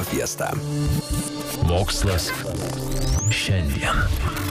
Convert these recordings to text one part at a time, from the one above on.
Fiesta. Mokslas šiandien.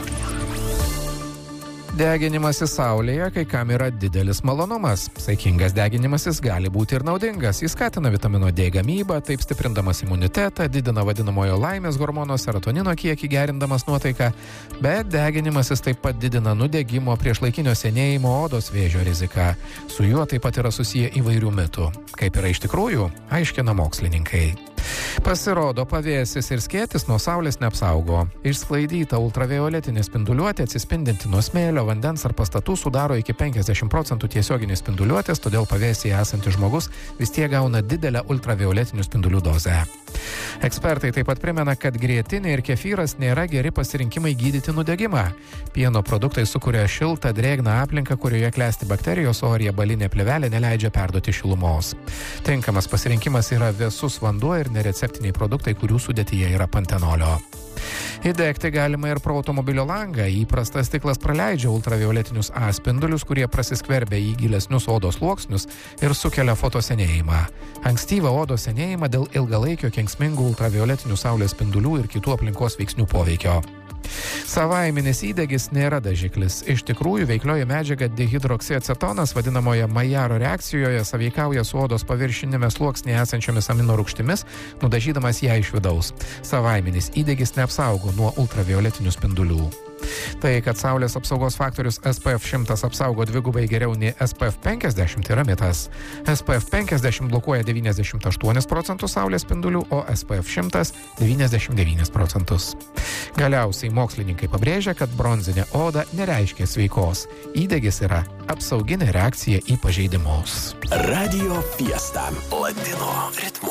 Deginimasis saulėje kai kam yra didelis malonumas. Saikingas deginimasis gali būti ir naudingas. Jis skatina vitamino D gamybą, taip stiprindamas imunitetą, didina vadinamojo laimės hormono serotonino kiekį, gerindamas nuotaiką, bet deginimasis taip pat didina nudegimo, priešlaikinio senėjimo, odos vėžio riziką. Su juo taip pat yra susiję įvairių mitų. Kaip yra iš tikrųjų, aiškina mokslininkai. Pasirodo, pavėsis ir skėtis nuo saulės neapsaugo. Išsklaidyta ultravioletinė spinduliuotė atsispindinti nuo smėlio, vandens ar pastatų sudaro iki 50% tiesioginės spinduliuotės, todėl pavėsyje esantis žmogus vis tiek gauna didelę ultravioletinių spindulių dozę. Ekspertai taip pat primena, kad grietinė ir kefyras nėra geri pasirinkimai gydyti nudegimą. Pieno produktai sukuria šiltą, drėgną aplinką, kurioje klesti bakterijos, o riebalinė plėvelė neleidžia perduoti šilumos. Tinkamas pasirinkimas yra vėsus vanduo ir nereceptiniai produktai, kurių sudėtyje yra pantenolio. Įdegti galima ir pro automobilio langą. Įprastas stiklas praleidžia ultravioletinius A spindulius, kurie prasiskverbia į gilesnius odos sluoksnius ir sukelia fotosenėjimą. Ankstyvą odos senėjimą dėl ilgalaikio kenksmingų ultravioletinių saulės spindulių ir kitų aplinkos veiksnių poveikio. Savaiminis įdegis nėra dažiklis. Iš tikrųjų, veiklioji medžiaga dihidroksiacetonas vadinamoje Maillaro reakcijoje sąveikauja su odos paviršinėme sluoksnėje esančiomis amino rūgštimis, nudažydamas ją iš vidaus. Savaiminis įdegis neapsaugo nuo ultravioletinių spindulių. Tai, kad saulės apsaugos faktorius SPF 100 apsaugo dvigubai geriau nei SPF 50 yra mitas. SPF 50 blokuoja 98% saulės spindulių, o SPF 100 99%. Galiausiai mokslininkai pabrėžia, kad bronzinė oda nereiškia sveikos. Įdegis yra apsauginė reakcija į pažeidimus. Radio Fiesta. Latino ritmu.